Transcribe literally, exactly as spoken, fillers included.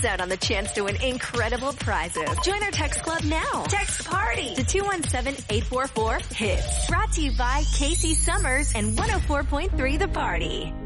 out on the chance to win incredible prizes. Join our text club now. Text PARTY to two one seven, eight four four, HITS. Brought to you by Casey Summers and one oh four point three The Party.